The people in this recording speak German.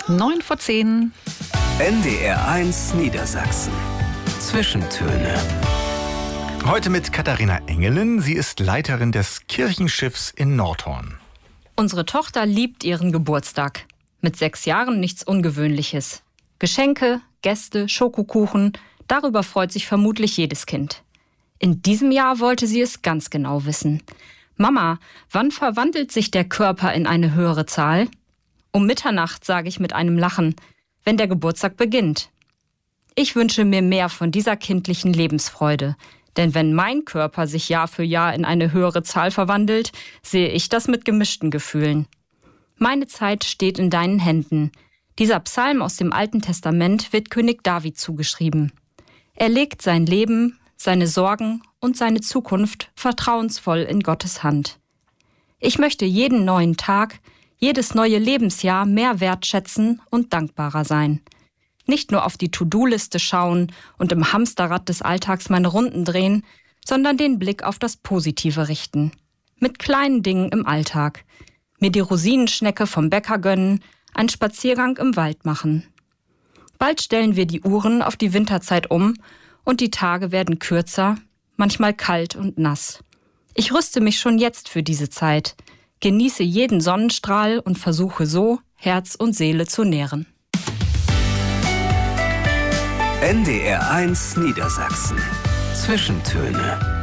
9:10. NDR1 Niedersachsen. Zwischentöne. Heute mit Katharina Engelin. Sie ist Leiterin des Kirchenschiffs in Nordhorn. Unsere Tochter liebt ihren Geburtstag. Mit 6 Jahren nichts Ungewöhnliches. Geschenke, Gäste, Schokokuchen, darüber freut sich vermutlich jedes Kind. In diesem Jahr wollte sie es ganz genau wissen. Mama, wann verwandelt sich der Körper in eine höhere Zahl? Um Mitternacht sage ich mit einem Lachen, wenn der Geburtstag beginnt. Ich wünsche mir mehr von dieser kindlichen Lebensfreude. Denn wenn mein Körper sich Jahr für Jahr in eine höhere Zahl verwandelt, sehe ich das mit gemischten Gefühlen. Meine Zeit steht in deinen Händen. Dieser Psalm aus dem Alten Testament wird König David zugeschrieben. Er legt sein Leben, seine Sorgen und seine Zukunft vertrauensvoll in Gottes Hand. Ich möchte jeden neuen Tag, jedes neue Lebensjahr mehr wertschätzen und dankbarer sein. Nicht nur auf die To-Do-Liste schauen und im Hamsterrad des Alltags meine Runden drehen, sondern den Blick auf das Positive richten. Mit kleinen Dingen im Alltag. Mir die Rosinenschnecke vom Bäcker gönnen, einen Spaziergang im Wald machen. Bald stellen wir die Uhren auf die Winterzeit um und die Tage werden kürzer, manchmal kalt und nass. Ich rüste mich schon jetzt für diese Zeit, genieße jeden Sonnenstrahl und versuche so, Herz und Seele zu nähren. NDR1 Niedersachsen. Zwischentöne.